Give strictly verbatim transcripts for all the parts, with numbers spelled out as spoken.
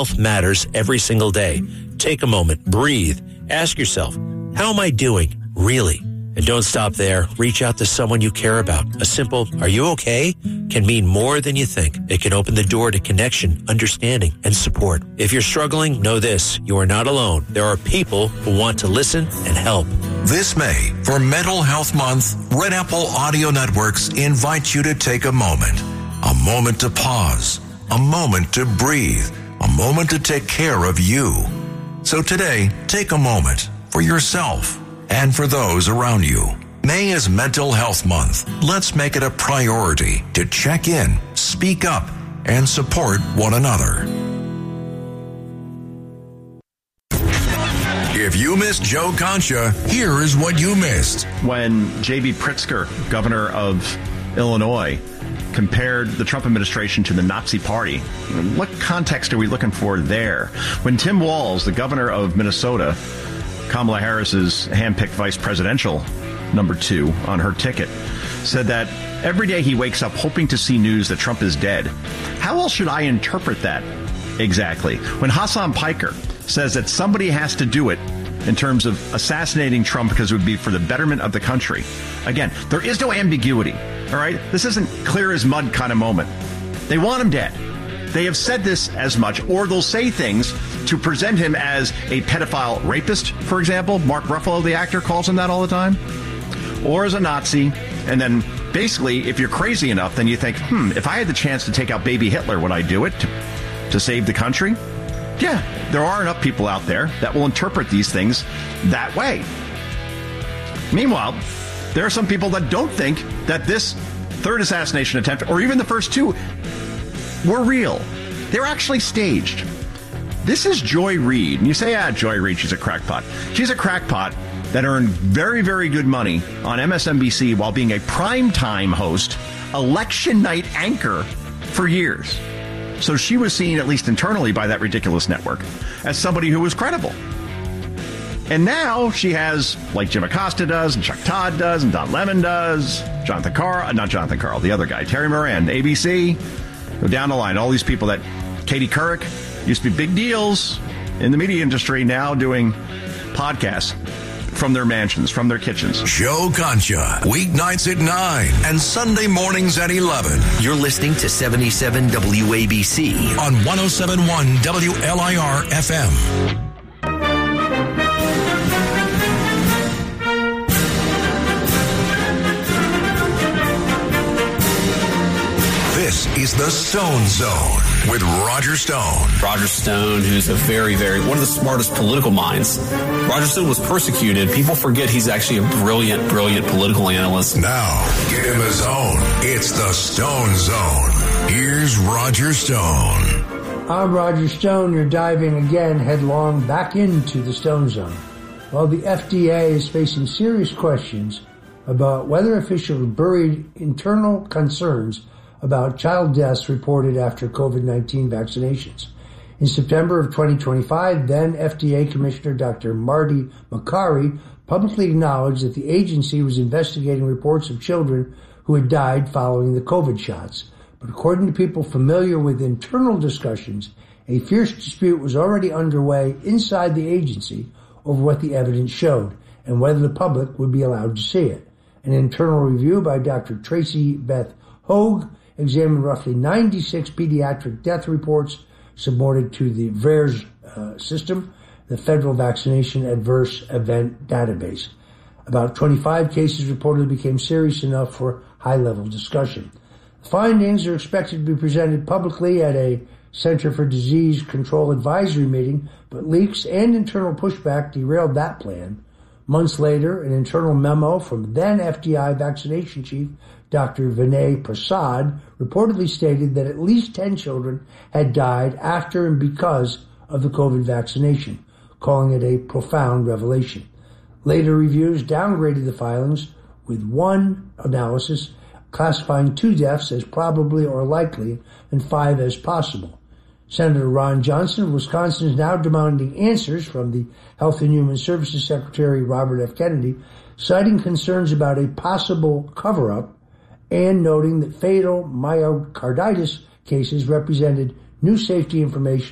Health matters every single day. Take a moment, breathe, ask yourself, how am I doing, really? And don't stop there. Reach out to someone you care about. A simple, are you okay, can mean more than you think. It can open the door to connection, understanding, and support. If you're struggling, know this, you are not alone. There are people who want to listen and help. This May, for Mental Health Month, Red Apple Audio Networks invite you to take a moment. A moment to pause. A moment to breathe. A moment to take care of you. So today, take a moment for yourself and for those around you. May is Mental Health Month. Let's make it a priority to check in, speak up, and support one another. If you missed Joe Concha, here is what you missed. When J B Pritzker, governor of Illinois, compared the Trump administration to the Nazi Party. What context are we looking for there? When Tim Walz, the governor of Minnesota, Kamala Harris's handpicked vice presidential number two on her ticket, said that every day he wakes up hoping to see news that Trump is dead. How else should I interpret that exactly? When Hassan Piker says that somebody has to do it in terms of assassinating Trump because it would be for the betterment of the country. Again, there is no ambiguity, all right? This isn't clear as mud kind of moment. They want him dead. They have said this as much, or they'll say things to present him as a pedophile rapist, for example. Mark Ruffalo, the actor, calls him that all the time. Or as a Nazi. And then basically, if you're crazy enough, then you think, hmm, if I had the chance to take out baby Hitler, would I do it to, to save the country? Yeah, there are enough people out there that will interpret these things that way. Meanwhile, there are some people that don't think that this third assassination attempt, or even the first two, were real. They're actually staged. This is Joy Reid. And you say, ah, Joy Reid, she's a crackpot. She's a crackpot that earned very, very good money on M S N B C while being a primetime host, election night anchor for years. So she was seen, at least internally, by that ridiculous network as somebody who was credible. And now she has, like Jim Acosta does, and Chuck Todd does, and Don Lemon does, Jonathan Carl, uh, not Jonathan Carl, the other guy, Terry Moran, A B C, go down the line, all these people that, Katie Couric, used to be big deals in the media industry, now doing podcasts from their mansions, from their kitchens. Joe Concha, weeknights at nine and Sunday mornings at eleven. You're listening to seventy-seven W A B C on one oh seven point one W L I R F M. This is the Stone Zone with Roger Stone. Roger Stone, who's a very, very, one of the smartest political minds. Roger Stone was persecuted. People forget he's actually a brilliant, brilliant political analyst. Now, get in the zone. It's the Stone Zone. Here's Roger Stone. I'm Roger Stone. You're diving again headlong back into the Stone Zone. Well, the F D A is facing serious questions about whether officials buried internal concerns about child deaths reported after COVID nineteen vaccinations. In September of twenty twenty-five, then F D A Commissioner Doctor Marty Makary publicly acknowledged that the agency was investigating reports of children who had died following the COVID shots. But according to people familiar with internal discussions, a fierce dispute was already underway inside the agency over what the evidence showed and whether the public would be allowed to see it. An internal review by Doctor Tracy Beth Hogue examined roughly ninety-six pediatric death reports submitted to the V A E R S uh, system, the Federal Vaccination Adverse Event Database. About twenty-five cases reportedly became serious enough for high-level discussion. The findings are expected to be presented publicly at a Center for Disease Control Advisory meeting, but leaks and internal pushback derailed that plan. Months later, an internal memo from then F D I vaccination chief Doctor Vinay Prasad reportedly stated that at least ten children had died after and because of the COVID vaccination, calling it a profound revelation. Later reviews downgraded the filings, with one analysis classifying two deaths as probably or likely and five as possible. Senator Ron Johnson of Wisconsin is now demanding answers from the Health and Human Services Secretary Robert F. Kennedy, citing concerns about a possible cover-up and noting that fatal myocarditis cases represented new safety information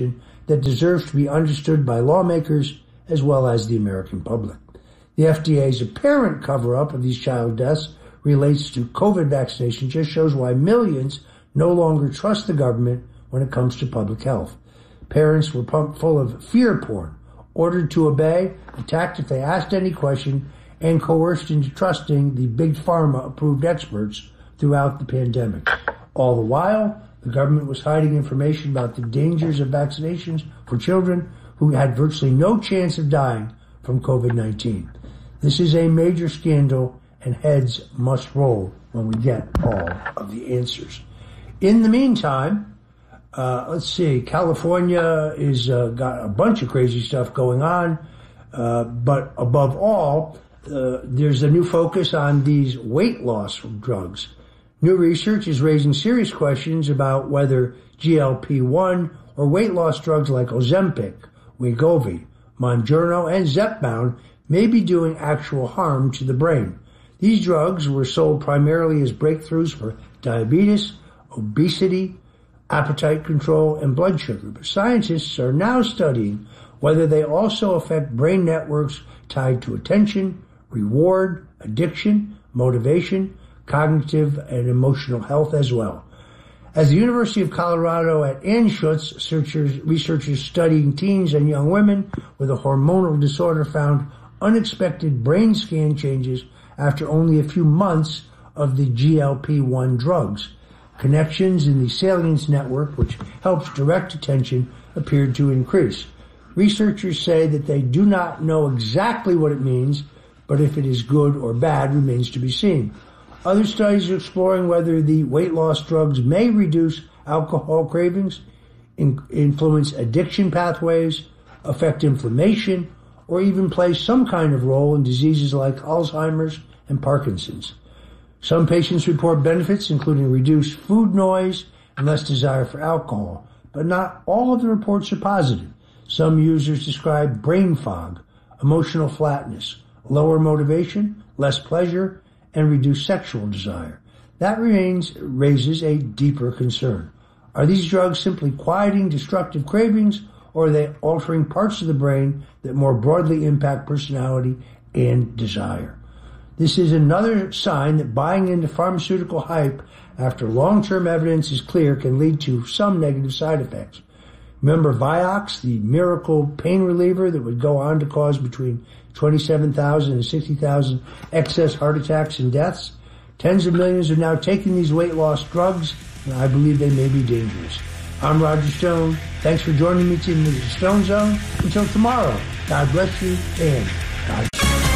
that deserves to be understood by lawmakers as well as the American public. The F D A's apparent cover-up of these child deaths relates to COVID vaccination just shows why millions no longer trust the government when it comes to public health. Parents were pumped full of fear porn, ordered to obey, attacked if they asked any question, and coerced into trusting the big pharma-approved experts throughout the pandemic. All the while, the government was hiding information about the dangers of vaccinations for children who had virtually no chance of dying from COVID nineteen. This is a major scandal, and heads must roll when we get all of the answers. In the meantime, uh, let's see, California is uh, got a bunch of crazy stuff going on, uh, but above all, uh, there's a new focus on these weight loss drugs. New research is raising serious questions about whether G L P one or weight loss drugs like Ozempic, Wegovy, Mounjaro, and Zepbound may be doing actual harm to the brain. These drugs were sold primarily as breakthroughs for diabetes, obesity, appetite control, and blood sugar. But scientists are now studying whether they also affect brain networks tied to attention, reward, addiction, motivation, cognitive, and emotional health as well. As the University of Colorado at Anschutz, researchers, researchers studying teens and young women with a hormonal disorder found unexpected brain scan changes after only a few months of the G L P one drugs. Connections in the salience network, which helps direct attention, appeared to increase. Researchers say that they do not know exactly what it means, but if it is good or bad remains to be seen. Other studies are exploring whether the weight loss drugs may reduce alcohol cravings, in, influence addiction pathways, affect inflammation, or even play some kind of role in diseases like Alzheimer's and Parkinson's. Some patients report benefits, including reduced food noise and less desire for alcohol, but not all of the reports are positive. Some users describe brain fog, emotional flatness, lower motivation, less pleasure, and reduced sexual desire. That remains, raises a deeper concern. Are these drugs simply quieting destructive cravings, or are they altering parts of the brain that more broadly impact personality and desire? This is another sign that buying into pharmaceutical hype after long-term evidence is clear can lead to some negative side effects. Remember Vioxx, the miracle pain reliever that would go on to cause between twenty-seven thousand and sixty thousand excess heart attacks and deaths? Tens of millions are now taking these weight loss drugs, and I believe they may be dangerous. I'm Roger Stone. Thanks for joining me in the Stone Zone. Until tomorrow, God bless you and God.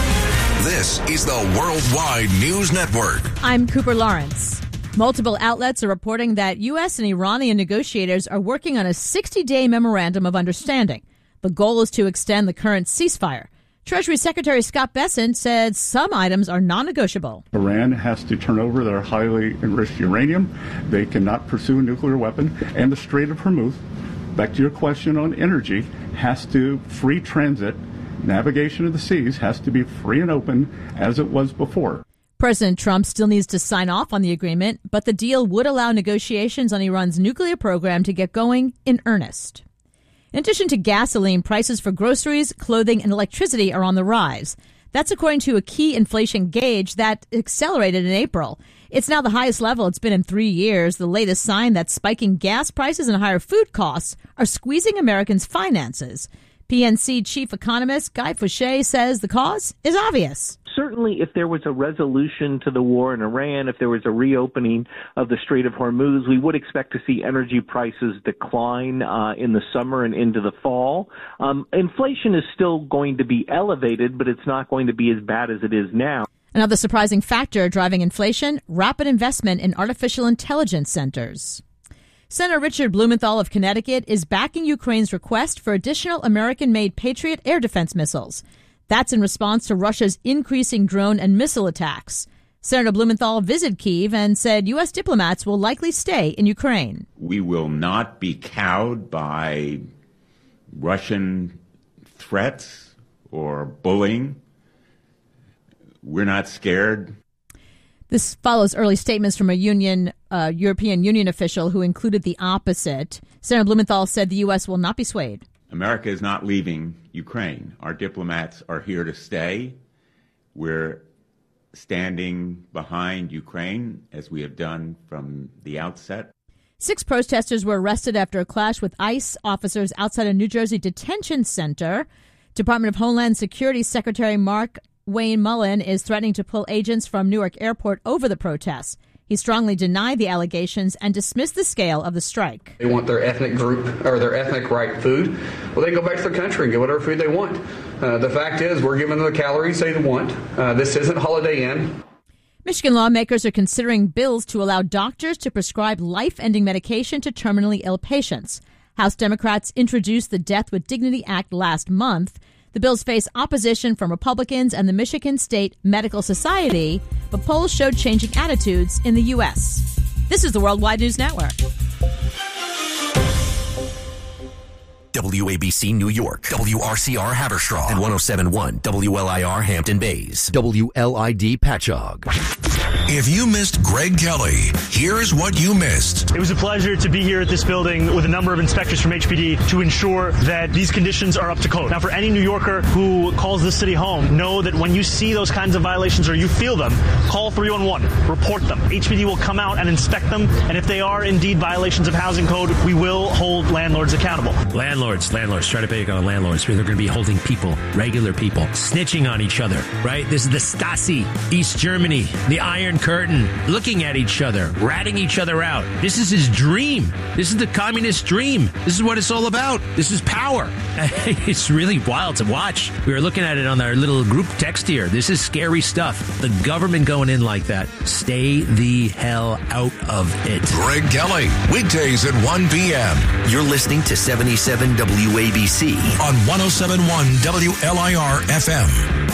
This is the Worldwide News Network. I'm Cooper Lawrence. Multiple outlets are reporting that U S and Iranian negotiators are working on a sixty-day memorandum of understanding. The goal is to extend the current ceasefire. Treasury Secretary Scott Bessent said some items are non-negotiable. Iran has to turn over their highly enriched uranium. They cannot pursue a nuclear weapon. And the Strait of Hormuz, back to your question on energy, has to free transit. Navigation of the seas has to be free and open as it was before. President Trump still needs to sign off on the agreement, but the deal would allow negotiations on Iran's nuclear program to get going in earnest. In addition to gasoline, prices for groceries, clothing, and electricity are on the rise. That's according to a key inflation gauge that accelerated in April. It's now the highest level it's been in three years, the latest sign that spiking gas prices and higher food costs are squeezing Americans' finances. P N C chief economist Guy Fauché says the cause is obvious. Certainly, if there was a resolution to the war in Iran, if there was a reopening of the Strait of Hormuz, we would expect to see energy prices decline uh, in the summer and into the fall. Um, inflation is still going to be elevated, but it's not going to be as bad as it is now. Another surprising factor driving inflation, rapid investment in artificial intelligence centers. Senator Richard Blumenthal of Connecticut is backing Ukraine's request for additional American-made Patriot air defense missiles. That's in response to Russia's increasing drone and missile attacks. Senator Blumenthal visited Kyiv and said U S diplomats will likely stay in Ukraine. We will not be cowed by Russian threats or bullying. We're not scared. This follows early statements from a union, uh, European Union official who included the opposite. Senator Blumenthal said the U S will not be swayed. America is not leaving Ukraine. Our diplomats are here to stay. We're standing behind Ukraine, as we have done from the outset. Six protesters were arrested after a clash with ICE officers outside a New Jersey detention center. Department of Homeland Security Secretary Mark Wayne Mullen is threatening to pull agents from Newark Airport over the protests. He strongly denied the allegations and dismissed the scale of the strike. They want their ethnic group or their ethnic right food. Well, they can go back to their country and get whatever food they want. Uh, the fact is, we're giving them the calories they want. Uh, this isn't Holiday Inn. Michigan lawmakers are considering bills to allow doctors to prescribe life-ending medication to terminally ill patients. House Democrats introduced the Death with Dignity Act last month. The bills face opposition from Republicans and the Michigan State Medical Society, but polls showed changing attitudes in the U S. This is the Worldwide News Network. W A B C New York, W R C R Haverstraw, and one oh seven point one W L I R Hampton Bays, W L I D Patchogue. If you missed Greg Kelly, here's what you missed. It was a pleasure to be here at this building with a number of inspectors from H P D to ensure that these conditions are up to code. Now, for any New Yorker who calls this city home, know that when you see those kinds of violations or you feel them, call three one one, report them. H P D will come out and inspect them, and if they are indeed violations of housing code, we will hold landlords accountable. Landlords, landlords, try to pay on landlords. They're going to be holding people, regular people, snitching on each other, right? This is the Stasi, East Germany, the Iron Curtain, looking at each other, ratting each other out. This is his dream. This is the communist dream. This is what it's all about. This is power. It's really wild to watch. We were looking at it on our little group text here. This is scary stuff. The government going in like that. Stay the hell out of it. Greg Kelly, weekdays at one p.m. You're listening to seventy-seven W A B C on one oh seven point one W L I R F M.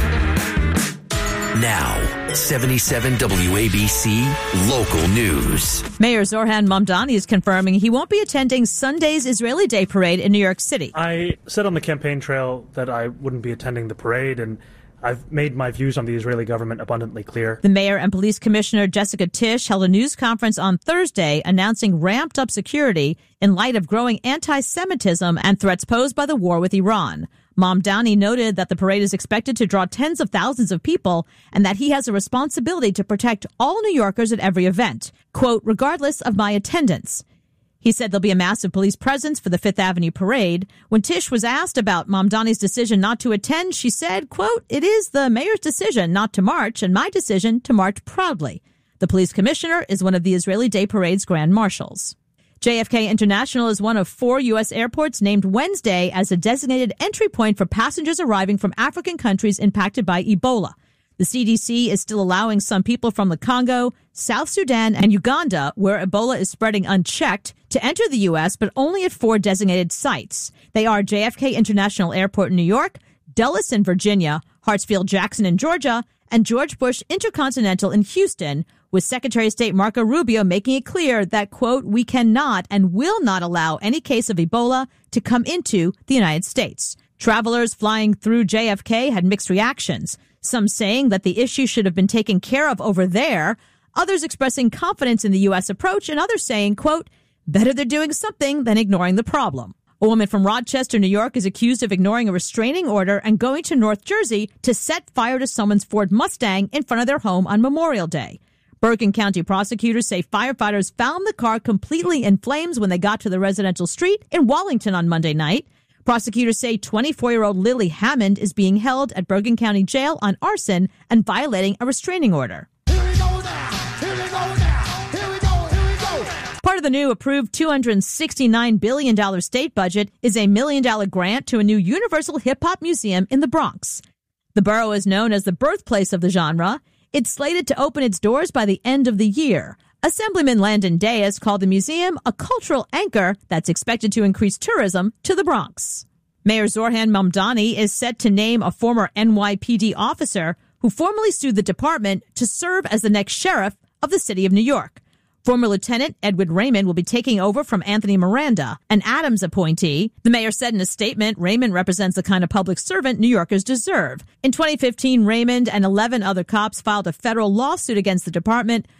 Now, seventy-seven W A B C Local News. Mayor Zoran Mamdani is confirming he won't be attending Sunday's Israeli Day Parade in New York City. I said on the campaign trail that I wouldn't be attending the parade, and I've made my views on the Israeli government abundantly clear. The mayor and police commissioner Jessica Tisch held a news conference on Thursday announcing ramped up security in light of growing anti-Semitism and threats posed by the war with Iran. Mamdani noted that the parade is expected to draw tens of thousands of people and that he has a responsibility to protect all New Yorkers at every event, quote, regardless of my attendance. He said there'll be a massive police presence for the Fifth Avenue parade. When Tisch was asked about Mamdani's decision not to attend, she said, quote, it is the mayor's decision not to march and my decision to march proudly. The police commissioner is one of the Israeli Day Parade's grand marshals. J F K International is one of four U S airports named Wednesday as a designated entry point for passengers arriving from African countries impacted by Ebola. The C D C is still allowing some people from the Congo, South Sudan, and Uganda, where Ebola is spreading unchecked, to enter the U S, but only at four designated sites. They are J F K International Airport in New York, Dulles in Virginia, Hartsfield-Jackson in Georgia, and George Bush Intercontinental in Houston, with Secretary of State Marco Rubio making it clear that, quote, we cannot and will not allow any case of Ebola to come into the United States. Travelers flying through J F K had mixed reactions, some saying that the issue should have been taken care of over there, others expressing confidence in the U S approach, and others saying, quote, better they're doing something than ignoring the problem. A woman from Rochester, New York, is accused of ignoring a restraining order and going to North Jersey to set fire to someone's Ford Mustang in front of their home on Memorial Day. Bergen County prosecutors say firefighters found the car completely in flames when they got to the residential street in Wallington on Monday night. Prosecutors say twenty-four-year-old Lily Hammond is being held at Bergen County Jail on arson and violating a restraining order. Here we go now. Here we go now. Here we go. Here we go. Part of the new approved two hundred sixty-nine billion dollars state budget is a million dollar grant to a new Universal Hip Hop Museum in the Bronx. The borough is known as the birthplace of the genre. It's slated to open its doors by the end of the year. Assemblyman Landon Diaz called the museum a cultural anchor that's expected to increase tourism to the Bronx. Mayor Zoran Mamdani is set to name a former N Y P D officer who formally sued the department to serve as the next sheriff of the city of New York. Former Lieutenant Edward Raymond will be taking over from Anthony Miranda, an Adams appointee. The mayor said in a statement, Raymond represents the kind of public servant New Yorkers deserve. In twenty fifteen, Raymond and eleven other cops filed a federal lawsuit against the department,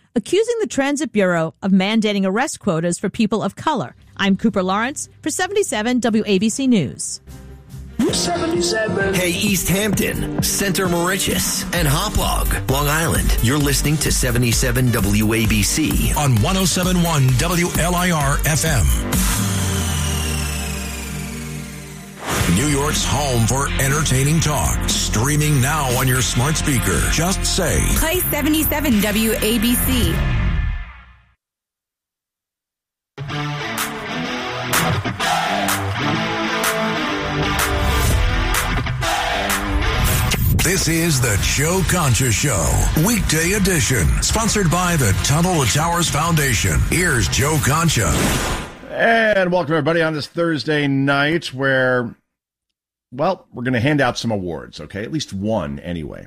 accusing the Transit Bureau of mandating arrest quotas for people of color. I'm Cooper Lawrence for seventy-seven W A B C News. seventy-seven. Hey, East Hampton, Center Moriches, and Hauppauge, Long Island. You're listening to seventy-seven W A B C on one oh seven point one W L I R F M. New York's home for entertaining talk. Streaming now on your smart speaker. Just say, play seventy-seven W A B C. This is the Joe Concha Show, weekday edition, sponsored by the Tunnel to Towers Foundation. Here's Joe Concha. And welcome, everybody, on this Thursday night where, well, we're going to hand out some awards, okay? At least one, anyway.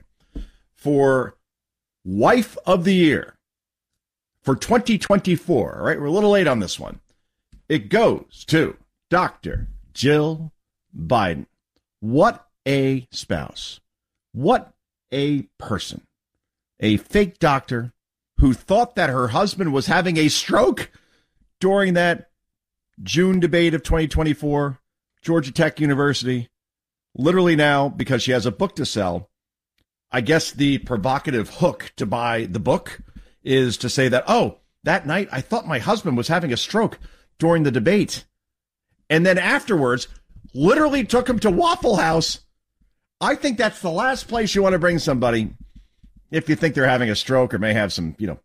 For Wife of the Year for twenty twenty-four, all right? We're a little late on this one. It goes to Doctor Jill Biden. What a spouse. What a person. A fake doctor who thought that her husband was having a stroke during that June debate of twenty twenty-four, Georgia Tech University. Literally now, because she has a book to sell, I guess the provocative hook to buy the book is to say that, oh, that night I thought my husband was having a stroke during the debate. And then afterwards, literally took him to Waffle House. I think that's the last place you want to bring somebody if you think they're having a stroke or may have some, you know,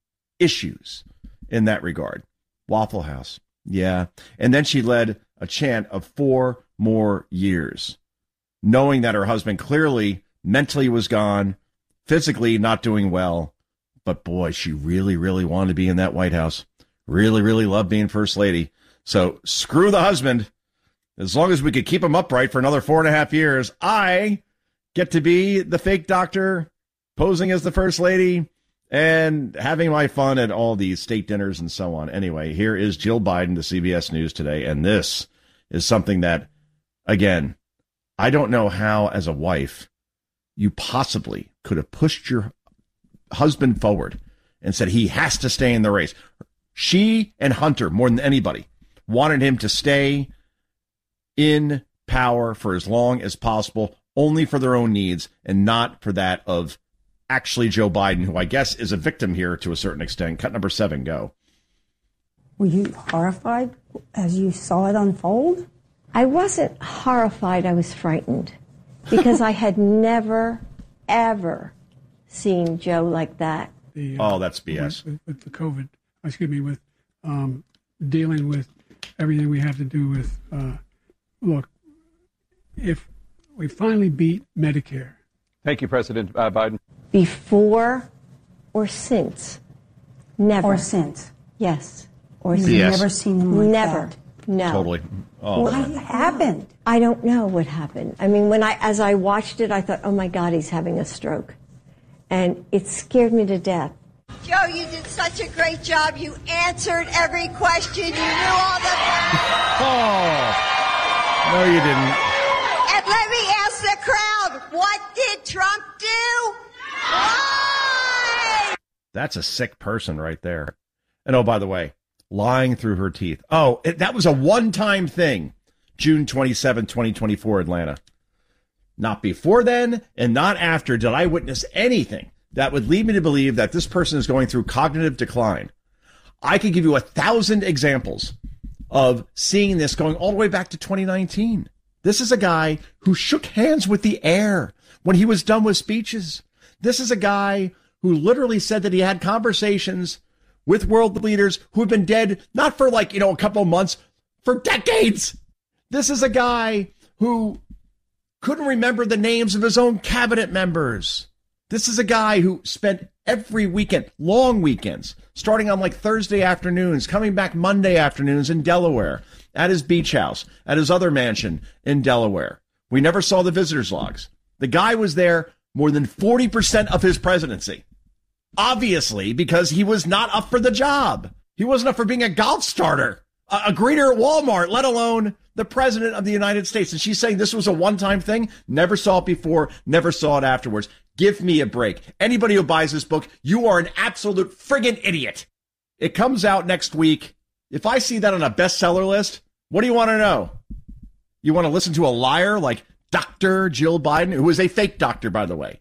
issues in that regard. Waffle House. Yeah. And then she led a chant of four more years, knowing that her husband clearly mentally was gone, physically not doing well. But boy, she really, really wanted to be in that White House. Really, really loved being First Lady. So screw the husband. As long as we could keep him upright for another four and a half years, I get to be the fake doctor posing as the First Lady and having my fun at all these state dinners and so on. Anyway, here is Jill Biden to C B S News today. And this is something that, again, I don't know how, as a wife, you possibly could have pushed your husband forward and said he has to stay in the race. She and Hunter, more than anybody, wanted him to stay in power for as long as possible, only for their own needs and not for that of actually Joe Biden, who I guess is a victim here to a certain extent. Cut number seven, go. Were you horrified as you saw it unfold? I wasn't horrified. I was frightened because I had never, ever seen Joe like that. The, uh, oh, that's B S. With, with the COVID, excuse me, with um, dealing with everything we have to do with, uh, look, if we finally beat Medicare. Thank you, President uh, Biden. Before or since? Never. Or since? Yes. Or You've since. Yes. never seen him like Never. that. No. Totally. Oh. What happened? I don't know what happened. I mean, when I, as I watched it, I thought, oh my God, he's having a stroke. And it scared me to death. Joe, you did such a great job. You answered every question. You knew all the... Oh. No, you didn't. And let me ask the crowd, what did Trump do? Why? That's a sick person right there. And oh, by the way, lying through her teeth. Oh, it, that was a one-time thing. June twenty-seventh, twenty twenty-four, Atlanta. Not before then and not after did I witness anything that would lead me to believe that this person is going through cognitive decline. I could give you a thousand examples of seeing this going all the way back to twenty nineteen. This is a guy who shook hands with the air when he was done with speeches. This is a guy who literally said that he had conversations with world leaders who have been dead, not for like, you know, a couple of months, for decades. This is a guy who couldn't remember the names of his own cabinet members. This is a guy who spent every weekend, long weekends, starting on like Thursday afternoons, coming back Monday afternoons in Delaware, at his beach house, at his other mansion in Delaware. We never saw the visitors logs. The guy was there more than forty percent of his presidency. Obviously, because he was not up for the job. He wasn't up for being a golf starter, a, a greeter at Walmart, let alone the president of the United States. And she's saying this was a one-time thing, never saw it before, never saw it afterwards. Give me a break. Anybody who buys this book, you are an absolute friggin' idiot. It comes out next week. If I see that on a bestseller list, what do you want to know? You want to listen to a liar like Doctor Jill Biden, who is a fake doctor, by the way.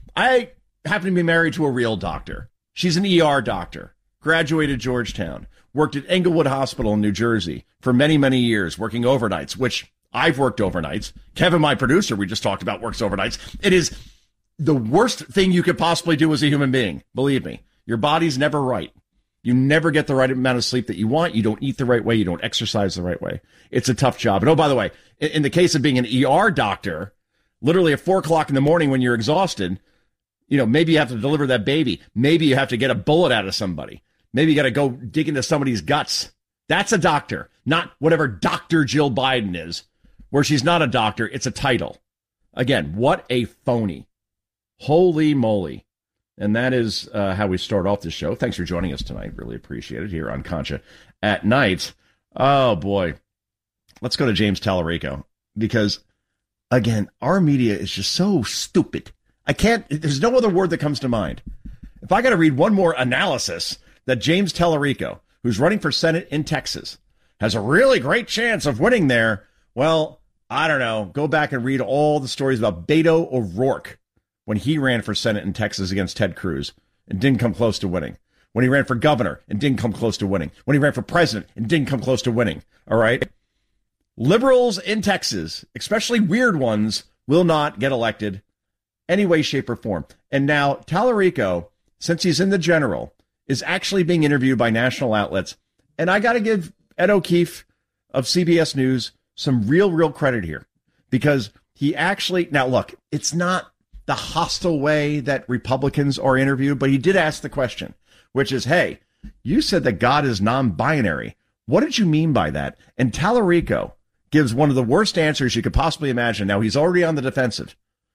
I happen to be married to a real doctor. She's an E R doctor, graduated Georgetown, worked at Englewood Hospital in New Jersey for many, many years, working overnights, which I've worked overnights. Kevin, my producer, we just talked about, works overnights. It is the worst thing you could possibly do as a human being. Believe me, your body's never right. You never get the right amount of sleep that you want. You don't eat the right way. You don't exercise the right way. It's a tough job. And oh, by the way, in, in the case of being an E R doctor, literally at four o'clock in the morning when you're exhausted, you know, maybe you have to deliver that baby. Maybe you have to get a bullet out of somebody. Maybe you got to go dig into somebody's guts. That's a doctor, not whatever Doctor Jill Biden is, where she's not a doctor. It's a title. Again, what a phony. Holy moly. And that is uh, how we start off the show. Thanks for joining us tonight. Really appreciate it here on Concha at Night. Oh, boy. Let's go to James Tallarico because, again, our media is just so stupid. I can't, there's no other word that comes to mind. If I got to read one more analysis that James Tallarico, who's running for Senate in Texas, has a really great chance of winning there, well, I don't know. Go back and read all the stories about Beto O'Rourke when he ran for Senate in Texas against Ted Cruz and didn't come close to winning. When he ran for governor and didn't come close to winning. When he ran for president and didn't come close to winning. All right? Liberals in Texas, especially weird ones, will not get elected any way, shape, or form. And now Tallarico, since he's in the general, is actually being interviewed by national outlets. And I got to give Ed O'Keefe of C B S News some real, real credit here. Because he actually, now look, it's not the hostile way that Republicans are interviewed, but he did ask the question, which is, hey, you said that God is non-binary. What did you mean by that? And Tallarico gives one of the worst answers you could possibly imagine. Now, he's already on the defensive.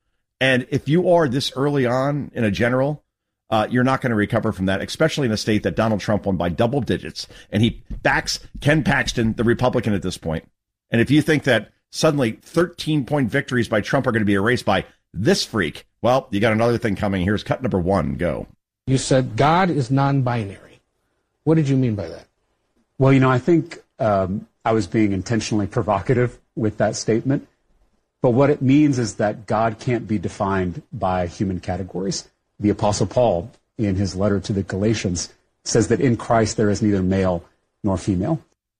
And if you are this early on in a general, uh, you're not going to recover from that, especially in a state that Donald Trump won by double digits. And he backs Ken Paxton, the Republican at this point. And if you think that suddenly thirteen-point victories by Trump are going to be erased by this freak, well, you got another thing coming. Here's cut number one. Go. You said God is non-binary. What did you mean by that? Well, you know, I think um, I was being intentionally provocative with that statement. But what it means is that God can't be defined by human categories. The Apostle Paul, in his letter to the Galatians, says that in Christ there is neither male nor female.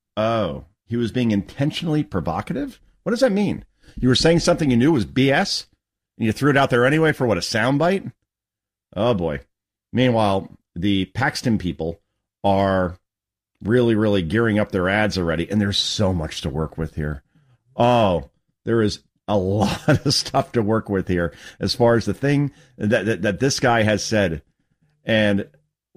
Oh, he was being intentionally provocative? What does that mean? You were saying something you knew was B S, and you threw it out there anyway for what, a soundbite? Oh, boy. Meanwhile, the Paxton people are really, really gearing up their ads already, and there's so much to work with here. Oh, there is a lot of stuff to work with here as far as the thing that, that, that this guy has said. And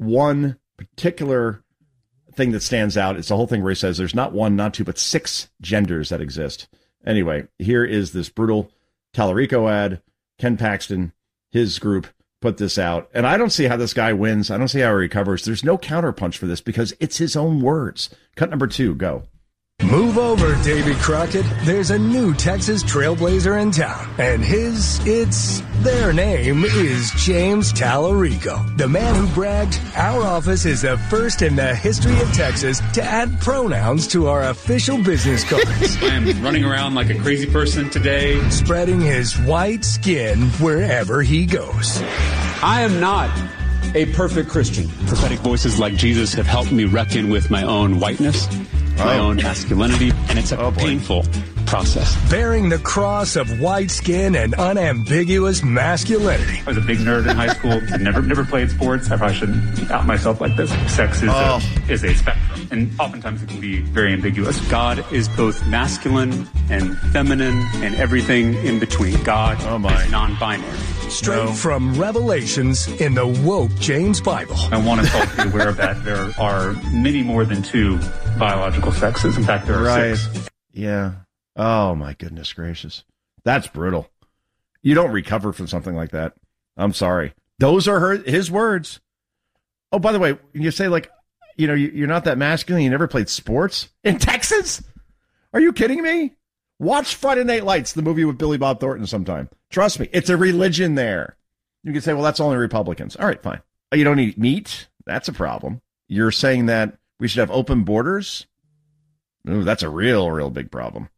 one particular thing that stands out is the whole thing where he says there's not one, not two, but six genders that exist. Anyway, here is this brutal Tallarico ad. Ken Paxton, his group, put this out. And I don't see how this guy wins. I don't see how he recovers. There's no counterpunch for this because it's his own words. Cut number two, go. Move over, David Crockett. There's a new Texas trailblazer in town, and his, it's, their name is James Tallarico, the man who bragged, our office is the first in the history of Texas to add pronouns to our official business cards. I am running around like a crazy person today, spreading his white skin wherever he goes. I am not a perfect Christian. Prophetic voices like Jesus have helped me reckon with my own whiteness, my oh. own masculinity, and it's a oh, painful process. Bearing the cross of white skin and unambiguous masculinity. I was a big nerd in high school. never never played sports. I probably shouldn't out myself like this. Sex is, oh. a, is a spectrum, and oftentimes it can be very ambiguous. God is both masculine and feminine and everything in between. God oh my. is non-binary. Straight no. from Revelations in the woke James Bible. I want us all to be aware of that. There are many more than two biological sexes. In fact, there are right. six. Yeah. Oh, my goodness gracious. That's brutal. You don't recover from something like that. I'm sorry. Those are her, his words. Oh, by the way, you say, like, you know, you're not that masculine. You never played sports in Texas? Are you kidding me? Watch Friday Night Lights, the movie with Billy Bob Thornton sometime. Trust me, it's a religion there. You can say, well, that's only Republicans. All right, fine. You don't eat meat? That's a problem. You're saying that we should have open borders? Ooh, that's a real, real big problem.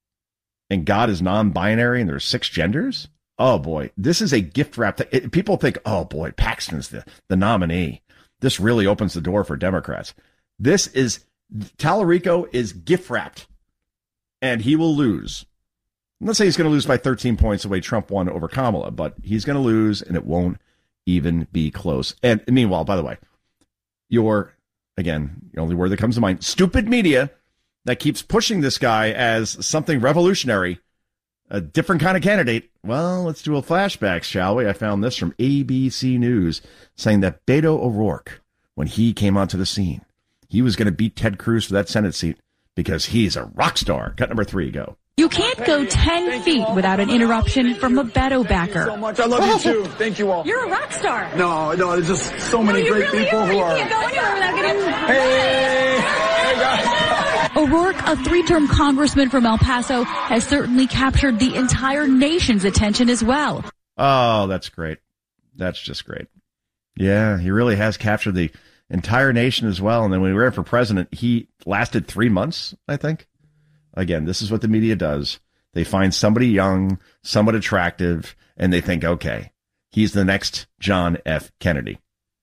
And God is non-binary and there's six genders? Oh, boy. This is a gift wrap. Th- people think, oh, boy, Paxton's the, the nominee. This really opens the door for Democrats. This is, Tallarico is gift wrapped. And he will lose. Let's say he's going to lose by thirteen points the way Trump won over Kamala, but he's going to lose and it won't even be close. And meanwhile, by the way, your, again, the only word that comes to mind, stupid media that keeps pushing this guy as something revolutionary, a different kind of candidate. Well, let's do a flashback, shall we? I found this from A B C News saying that Beto O'Rourke, when he came onto the scene, he was going to beat Ted Cruz for that Senate seat because he's a rock star. Cut number three, go. You can't go ten feet without an interruption from a Beto backer. So much. I love you too. Thank you all. You're a rock star. No, no, there's just so many no, great really people are. who you are. You can't go anywhere without getting. Hey, hey guys. O'Rourke, a three-term congressman from El Paso, has certainly captured the entire nation's attention as well. Oh, that's great. That's just great. Yeah, he really has captured the entire nation as well. And then when he ran for president, he lasted three months, I think. Again, this is what the media does. They find somebody young, somewhat attractive, and they think, okay, he's the next John F. Kennedy.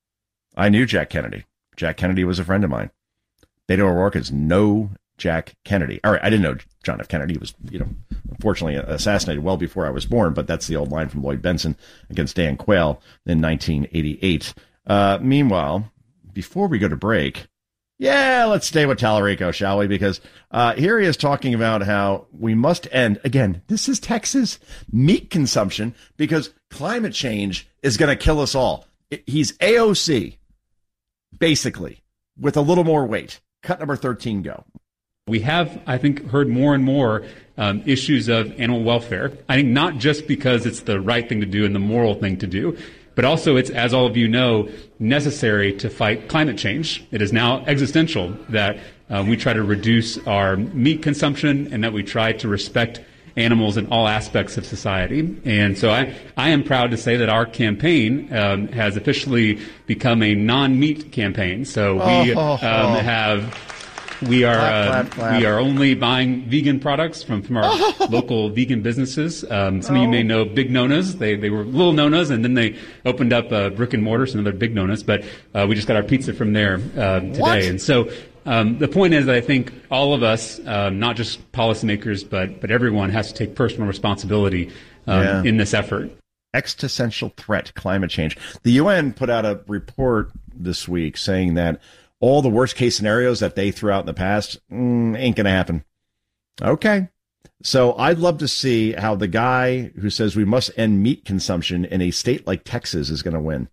I knew Jack Kennedy. Jack Kennedy was a friend of mine. Beto O'Rourke is no Jack Kennedy. All right, I didn't know John F. Kennedy. He was, you know, unfortunately assassinated well before I was born, but that's the old line from Lloyd Benson against Dan Quayle in nineteen eighty-eight. Uh, meanwhile, before we go to break, yeah, let's stay with Tallarico, shall we? Because uh, here he is talking about how we must end, again, this is Texas, meat consumption because climate change is going to kill us all. He's A O C, basically, with a little more weight. Cut number thirteen, go. We have, I think, heard more and more um, issues of animal welfare. I think not just because it's the right thing to do and the moral thing to do, but also it's, as all of you know, necessary to fight climate change. It is now existential that uh, we try to reduce our meat consumption and that we try to respect animals in all aspects of society. And so I, I am proud to say that our campaign um, has officially become a non-meat campaign. So we oh, oh, um, oh. have... We are clap, uh, clap, clap. we are only buying vegan products from, from our oh. local vegan businesses. Um, some oh. of you may know Big Nona's. They they were little Nona's, and then they opened up uh, brick and mortar, so another Big Nona's. But uh, we just got our pizza from there uh, today. What? And so um, the point is that I think all of us, um, not just policymakers, but but everyone has to take personal responsibility um, yeah. in this effort. Existential threat, climate change. The U N put out a report this week saying that all the worst case scenarios that they threw out in the past mm, ain't going to happen. Okay. So I'd love to see how the guy who says we must end meat consumption in a state like Texas is going to win.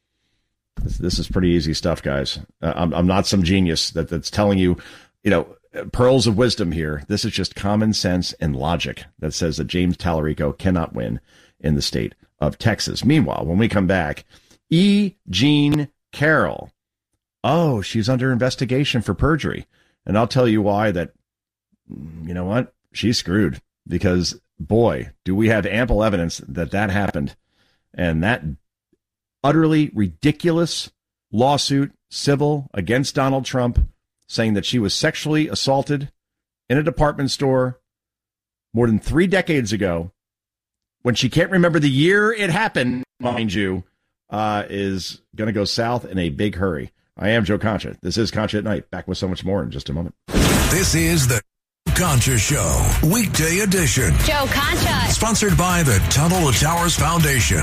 This, this is pretty easy stuff, guys. Uh, I'm, I'm not some genius that, that's telling you, you know, pearls of wisdom here. This is just common sense and logic that says that James Tallarico cannot win in the state of Texas. Meanwhile, when we come back, E. Jean Carroll. Oh, she's under investigation for perjury. And I'll tell you why that, you know what? She's screwed because, boy, do we have ample evidence that that happened. And that utterly ridiculous lawsuit, civil, against Donald Trump, saying that she was sexually assaulted in a department store more than three decades ago, when she can't remember the year it happened, mind you, uh, is going to go south in a big hurry. I am Joe Concha. This is Concha at Night. Back with so much more in just a moment. This is the Concha Show, weekday edition. Joe Concha. Sponsored by the Tunnel to Towers Foundation.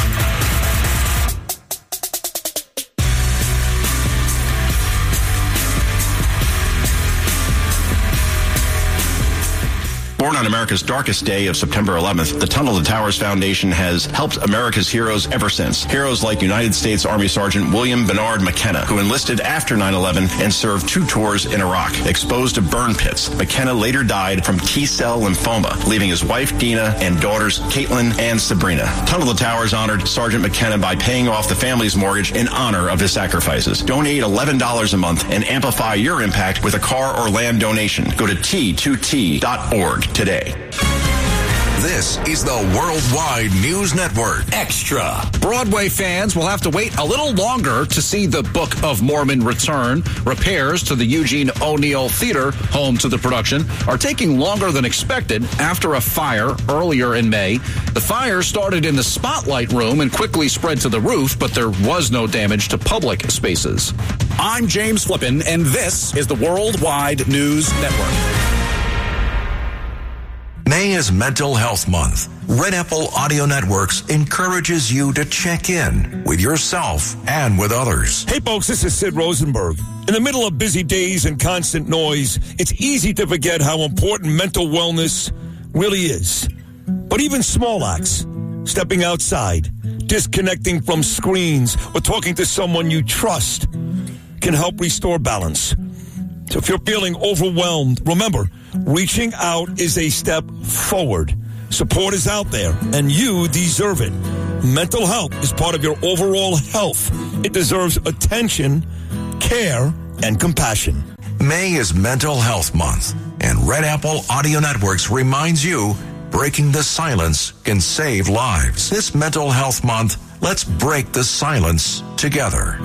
Born on America's darkest day of September eleventh, the Tunnel to Towers Foundation has helped America's heroes ever since. Heroes like United States Army Sergeant William Bernard McKenna, who enlisted after nine eleven and served two tours in Iraq. Exposed to burn pits, McKenna later died from T-cell lymphoma, leaving his wife Dina and daughters Caitlin and Sabrina. Tunnel to Towers honored Sergeant McKenna by paying off the family's mortgage in honor of his sacrifices. Donate eleven dollars a month and amplify your impact with a car or land donation. Go to T two T dot org today. This This is the Worldwide News Network. Extra. Broadway fans will have to wait a little longer to see the Book of Mormon return. Repairs to the Eugene O'Neill Theater, home to the production, are taking longer than expected after a fire earlier in May. The fire started in the Spotlight Room and quickly spread to the roof, but there was no damage to public spaces. I'm James Flippin, and this is the Worldwide News Network. May is Mental Health Month. Red Apple Audio Networks encourages you to check in with yourself and with others. Hey folks, this is Sid Rosenberg. In the middle of busy days and constant noise, it's easy to forget how important mental wellness really is. But even small acts, stepping outside, disconnecting from screens, or talking to someone you trust can help restore balance. So if you're feeling overwhelmed, remember, reaching out is a step forward. Support is out there, and you deserve it. Mental health is part of your overall health. It deserves attention, care, and compassion. May is Mental Health Month, and Red Apple Audio Networks reminds you, breaking the silence can save lives. This Mental Health Month, let's break the silence together.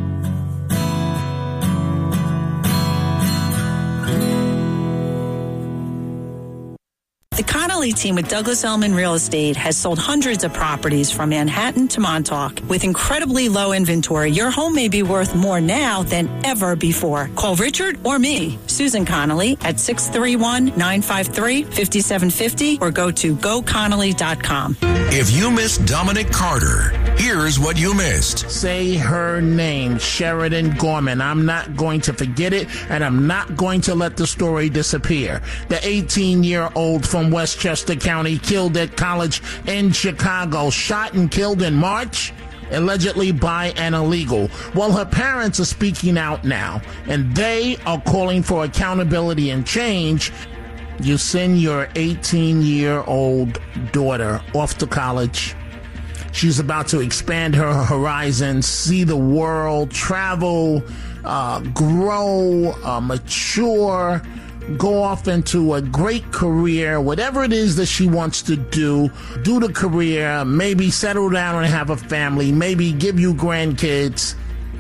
The Connolly team with Douglas Elliman Real Estate has sold hundreds of properties from Manhattan to Montauk. With incredibly low inventory, your home may be worth more now than ever before. Call Richard or me, Susan Connolly, at six three one, nine five three, five seven five zero or go to go connolly dot com. If you missed Dominic Carter, here's what you missed. Say her name, Sheridan Gorman. I'm not going to forget it, and I'm not going to let the story disappear. The eighteen-year-old from Westchester County killed at college in Chicago, shot and killed in March, allegedly by an illegal. Well, her parents are speaking out now, and they are calling for accountability and change. You send your eighteen-year-old daughter off to college. She's about to expand her horizons, see the world, travel, uh, grow, uh, mature, go off into a great career, whatever it is that she wants to do, do the career, maybe settle down and have a family, maybe give you grandkids,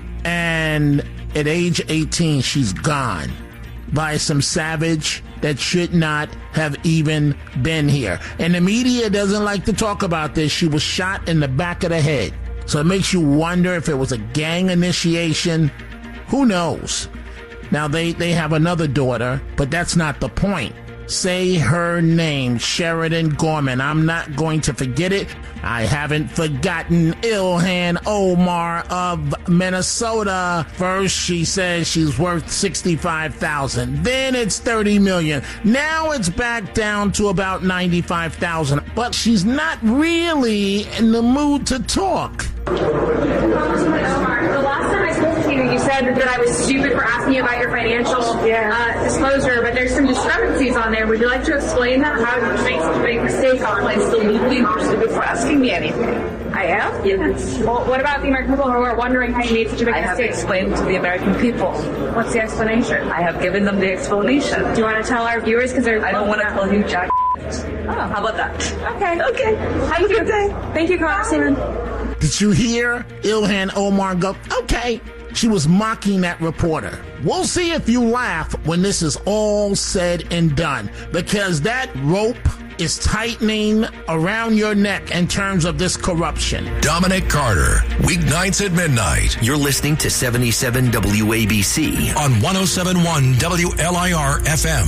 and at age eighteen, she's gone by some savage that should not have even been here. And the media doesn't like to talk about this. She was shot in the back of the head. So it makes you wonder if it was a gang initiation. Who knows? Now, they, they have another daughter, but that's not the point. Say her name, Sheridan Gorman. I'm not going to forget it. I haven't forgotten Ilhan Omar of Minnesota. First, she says she's worth sixty-five thousand dollars. Then it's thirty million dollars. Now it's back down to about ninety-five thousand dollars. But she's not really in the mood to talk. Congresswoman Omar, the last time I spoke to you, you said that I was stupid for asking you about your financial uh, disclosure, but there's some discrepancies on there. Would you like to explain that? How did you make such a big mistake on it? Absolutely not stupid for asking me anything. I am? Yes. Well, what about the American people who are wondering how you made such a big I mistake? have explained to the American people. What's the explanation? I have given them the explanation. Do you want to tell our viewers? Because they're I don't want to tell you jack. Oh. How about that? Okay. Okay. Have a good day. Thank you, Congresswoman. Did you hear Ilhan Omar go, okay? She was mocking that reporter. We'll see if you laugh when this is all said and done, because that rope is tightening around your neck in terms of this corruption. Dominic Carter, weeknights at midnight. You're listening to seventy-seven W A B C on one oh seven point one W L I R F M.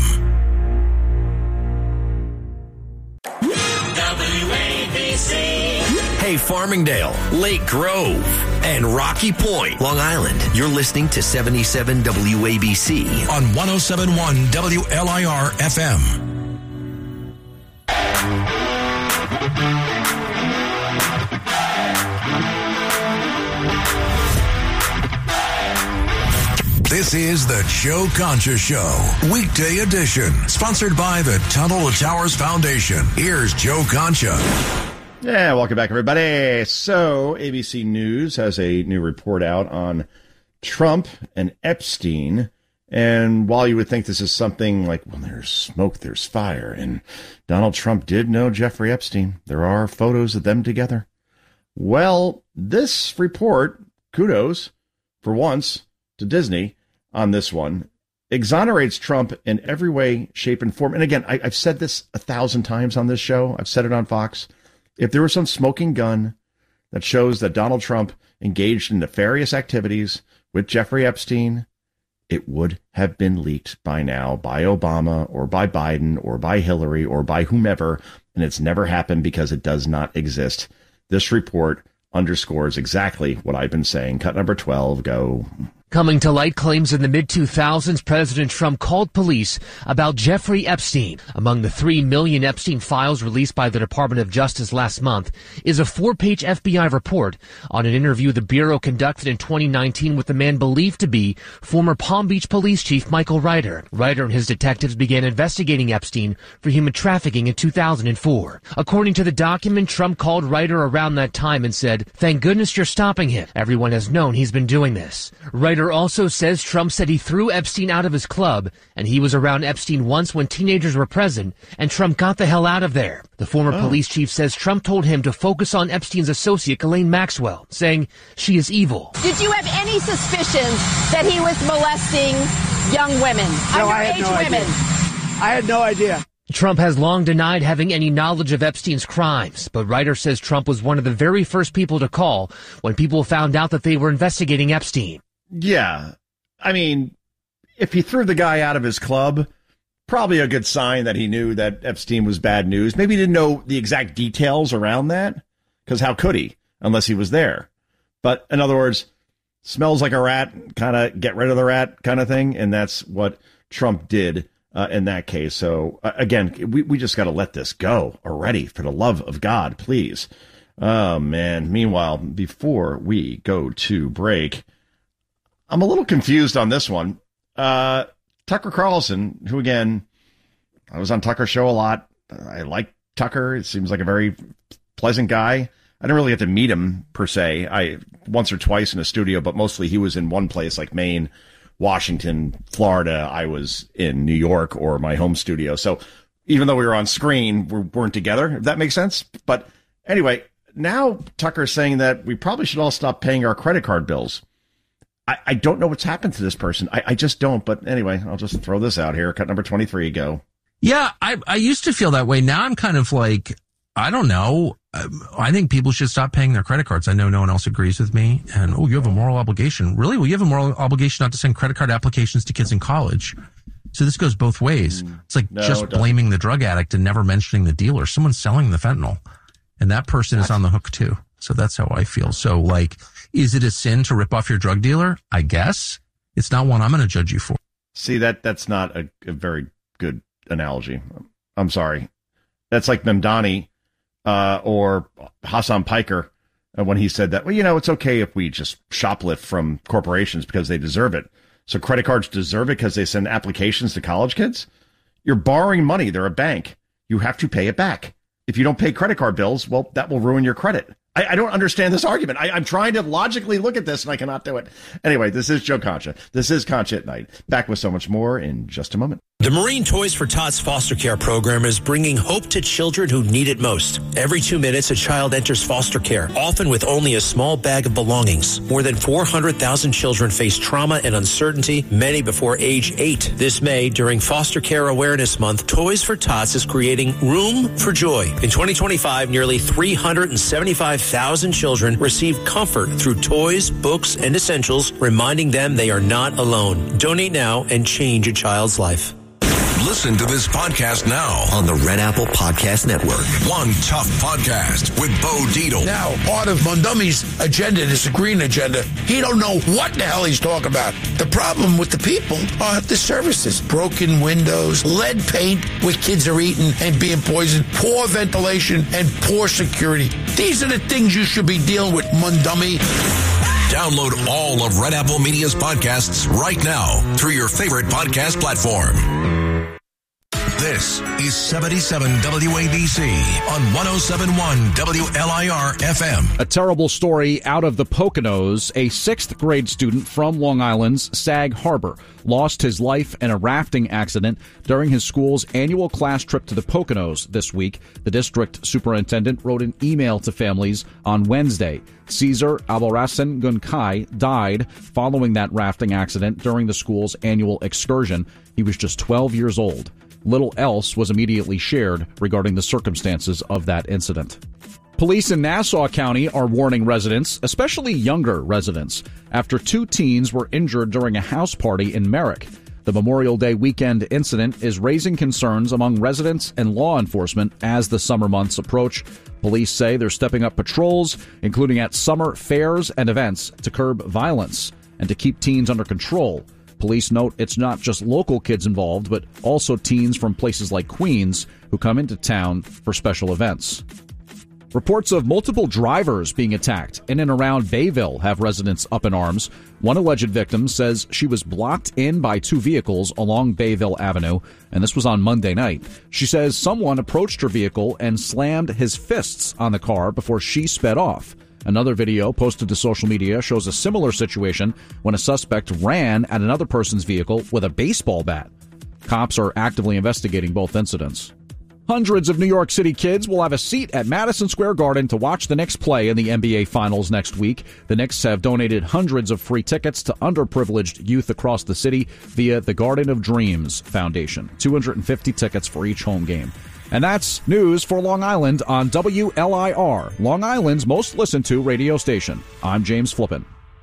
W A B C. Hey, Farmingdale, Lake Grove, and Rocky Point, Long Island. You're listening to seventy-seven W A B C on one oh seven point one W L I R F M. This is the Joe Concha Show, weekday edition, sponsored by the Tunnel to Towers Foundation. Here's Joe Concha. Yeah, welcome back, everybody. So, A B C News has a new report out on Trump and Epstein And while you would think this is something like, well, there's smoke, there's fire, and Donald Trump did know Jeffrey Epstein, there are photos of them together. Well, this report, kudos for once to Disney on this one, exonerates Trump in every way, shape, and form. And again, I, I've said this a thousand times on this show. I've said it on Fox. If there was some smoking gun that shows that Donald Trump engaged in nefarious activities with Jeffrey Epstein, it would have been leaked by now by Obama or by Biden or by Hillary or by whomever, and it's never happened because it does not exist. This report underscores exactly what I've been saying. Cut number twelve, go. Coming to light claims in the mid two thousands, President Trump called police about Jeffrey Epstein. Among the three million Epstein files released by the Department of Justice last month is a four-page F B I report on an interview the Bureau conducted in twenty nineteen with the man believed to be former Palm Beach Police Chief Michael Reiter. Reiter and his detectives began investigating Epstein for human trafficking in two thousand four. According to the document, Trump called Reiter around that time and said, "Thank goodness you're stopping him. Everyone has known he's been doing this." Reiter also says Trump said he threw Epstein out of his club, and he was around Epstein once when teenagers were present, and Trump got the hell out of there. The former oh. police chief says Trump told him to focus on Epstein's associate, Ghislaine Maxwell, saying she is evil. Did you have any suspicions that he was molesting young women, no, I had underage no women? Idea. I had no idea. Trump has long denied having any knowledge of Epstein's crimes, but Reiter says Trump was one of the very first people to call when people found out that they were investigating Epstein. Yeah. I mean, if he threw the guy out of his club, probably a good sign that he knew that Epstein was bad news. Maybe he didn't know the exact details around that, because how could he unless he was there? But in other words, smells like a rat, kind of get rid of the rat kind of thing. And that's what Trump did uh, in that case. So, uh, again, we, we just got to let this go already, for the love of God, please. Oh, man. Meanwhile, before we go to break, I'm a little confused on this one. Uh, Tucker Carlson, who, again, I was on Tucker's show a lot. I like Tucker. It seems like a very pleasant guy. I didn't really get to meet him, per se. I once or twice in a studio, but mostly he was in one place like Maine, Washington, Florida. I was in New York or my home studio. So even though we were on screen, we weren't together, if that makes sense. But anyway, now Tucker's saying that we probably should all stop paying our credit card bills. I, I don't know what's happened to this person. I, I just don't. But anyway, I'll just throw this out here. Cut number twenty-three, go. Yeah, I, I used to feel that way. Now I'm kind of like, I don't know. I think people should stop paying their credit cards. I know no one else agrees with me. And, oh, you have a moral obligation. Really? Well, you have a moral obligation not to send credit card applications to kids in college. So this goes both ways. It's like no, just blaming the drug addict and never mentioning the dealer. Someone's selling the fentanyl, and that person is on the hook too. So that's how I feel. So, like, is it a sin to rip off your drug dealer? I guess. It's not one I'm going to judge you for. See, that that's not a, a very good analogy. I'm sorry. That's like Mamdani uh, or Hassan Piker uh, when he said that, well, you know, it's okay if we just shoplift from corporations because they deserve it. So credit cards deserve it because they send applications to college kids? You're borrowing money. They're a bank. You have to pay it back. If you don't pay credit card bills, well, that will ruin your credit. I, I don't understand this argument. I, I'm trying to logically look at this, and I cannot do it. Anyway, this is Joe Concha. This is Concha at Night. Back with so much more in just a moment. The Marine Toys for Tots foster care program is bringing hope to children who need it most. Every two minutes, a child enters foster care, often with only a small bag of belongings. More than four hundred thousand children face trauma and uncertainty, many before age eight. This May, during Foster Care Awareness Month, Toys for Tots is creating Room for Joy. In twenty twenty-five, nearly three hundred seventy-five thousand children received comfort through toys, books, and essentials, reminding them they are not alone. Donate now and change a child's life. Listen to this podcast now on the Red Apple Podcast Network. One Tough Podcast with Bo Dietl. Now, part of Mondomi's agenda, this green agenda, he don't know what the hell he's talking about. The problem with the people are the services. Broken windows, lead paint where kids are eating and being poisoned, poor ventilation, and poor security. These are the things you should be dealing with, Mondomi. Download all of Red Apple Media's podcasts right now through your favorite podcast platform. This is seventy-seven W A B C on one oh seven point one W L I R F M. A terrible story out of the Poconos. A sixth grade student from Long Island's Sag Harbor lost his life in a rafting accident during his school's annual class trip to the Poconos this week. The district superintendent wrote an email to families on Wednesday. Caesar Albarracin Gunkai died following that rafting accident during the school's annual excursion. He was just twelve years old. Little else was immediately shared regarding the circumstances of that incident. Police in Nassau County are warning residents, especially younger residents, after two teens were injured during a house party in Merrick. The Memorial Day weekend incident is raising concerns among residents and law enforcement as the summer months approach. Police say they're stepping up patrols, including at summer fairs and events, to curb violence and to keep teens under control. Police note it's not just local kids involved, but also teens from places like Queens who come into town for special events. Reports of multiple drivers being attacked in and around Bayville have residents up in arms. One alleged victim says she was blocked in by two vehicles along Bayville Avenue, and this was on Monday night. She says someone approached her vehicle and slammed his fists on the car before she sped off. Another video posted to social media shows a similar situation when a suspect ran at another person's vehicle with a baseball bat. Cops are actively investigating both incidents. Hundreds of New York City kids will have a seat at Madison Square Garden to watch the Knicks play in the N B A Finals next week. The Knicks have donated hundreds of free tickets to underprivileged youth across the city via the Garden of Dreams Foundation. two hundred fifty tickets for each home game. And that's news for Long Island on W L I R, Long Island's most listened to radio station. I'm James Flippin.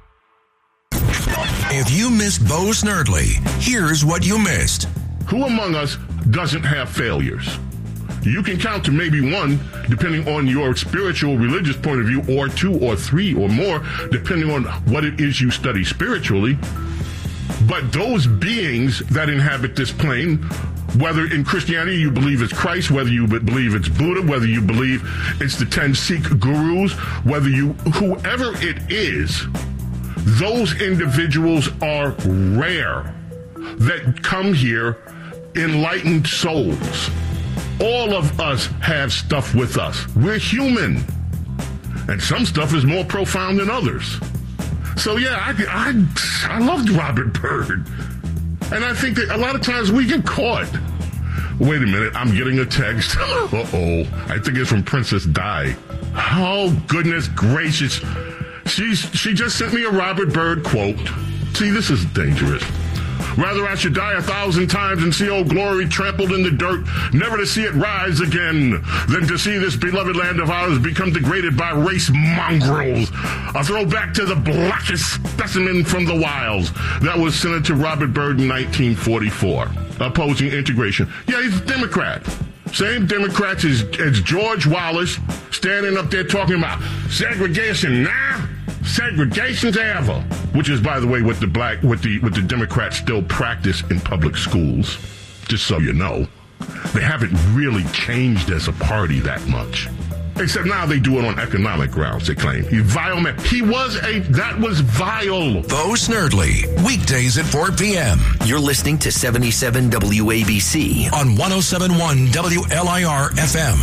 If you missed Bo Snerdley, here's what you missed. Who among us doesn't have failures? You can count to maybe one, depending on your spiritual, religious point of view, or two or three or more, depending on what it is you study spiritually. But those beings that inhabit this plane, whether in Christianity you believe it's Christ, whether you believe it's Buddha, whether you believe it's the ten Sikh gurus, whether you, whoever it is, those individuals are rare that come here enlightened souls. All of us have stuff with us. We're human. And some stuff is more profound than others. So yeah, I, I, I loved Robert Byrd. And I think that a lot of times we get caught. Wait a minute, I'm getting a text. Uh-oh. I think it's from Princess Di. Oh, goodness gracious. She's, she just sent me a Robert Byrd quote. See, this is dangerous. Rather I should die a thousand times and see old glory trampled in the dirt, never to see it rise again, than to see this beloved land of ours become degraded by race mongrels. A throwback to the blackest specimen from the wilds. That was Senator Robert Byrd in nineteen forty-four, opposing integration. Yeah, he's a Democrat. Same Democrats as, as George Wallace, standing up there talking about segregation now. Segregation's ever, which is, by the way, what the black, what the, what the Democrats still practice in public schools. Just so you know, they haven't really changed as a party that much. Except now they do it on economic grounds, they claim. He's vile man. He was a, that was vile. Bo Snerdley, weekdays at four p.m. You're listening to seventy-seven W A B C on one oh seven point one W L I R F M.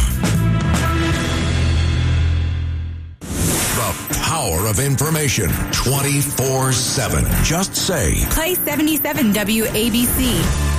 The power of information twenty-four seven. Just say, play seventy-seven W A B C.